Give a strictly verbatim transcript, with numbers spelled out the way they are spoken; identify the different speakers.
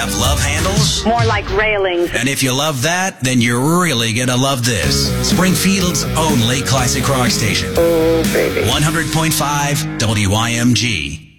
Speaker 1: have love handles?
Speaker 2: More like railings.
Speaker 1: And if you love that, then you're really gonna love this. Springfield's only classic rock station.
Speaker 2: Oh, baby.
Speaker 1: one hundred point five W I M G.